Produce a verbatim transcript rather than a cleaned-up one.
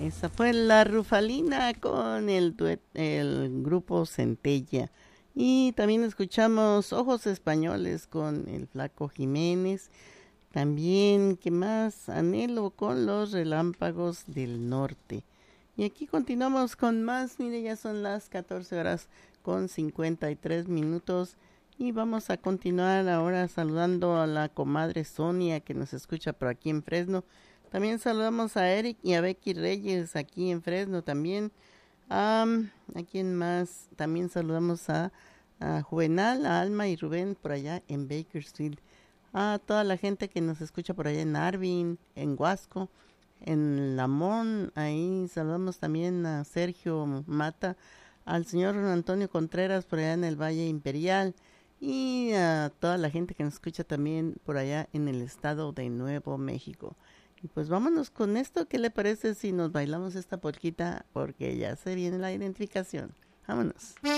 Esa fue la Rufalina con el, duet, el grupo Centella. Y también escuchamos Ojos Españoles con el Flaco Jiménez. También, ¿qué más? Anhelo con los Relámpagos del Norte. Y aquí continuamos con más. Mire, ya son las catorce horas con cincuenta y tres minutos. Y vamos a continuar ahora saludando a la comadre Sonia que nos escucha por aquí en Fresno. También saludamos a Eric y a Becky Reyes aquí en Fresno también. Um, ¿A quién más? También saludamos a, a Juvenal, a Alma y Rubén por allá en Bakersfield. A toda la gente que nos escucha por allá en Arvin, en Huasco, en Lamón. Ahí saludamos también a Sergio Mata, al señor Antonio Contreras por allá en el Valle Imperial. Y a toda la gente que nos escucha también por allá en el estado de Nuevo México. Y pues vámonos con esto. ¿Qué le parece si nos bailamos esta polquita? Porque ya se viene la identificación. Vámonos.